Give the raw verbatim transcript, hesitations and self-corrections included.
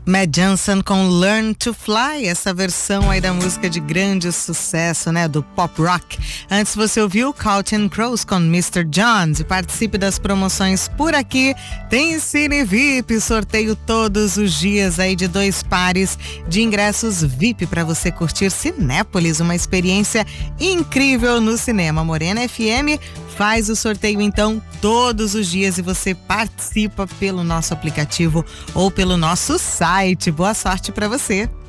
Matt Johnson com Learn to Fly, essa versão aí da música de grande sucesso, né, do pop rock. Antes você ouviu Counting Crows com mister Jones e participe das promoções por aqui. Tem Cine V I P, sorteio todos os dias aí de dois pares de ingressos V I P para você curtir Cinépolis, uma experiência incrível no cinema. Morena F M faz o sorteio então todos os dias e você participa pelo nosso aplicativo ou pelo nosso site. Boa sorte para você.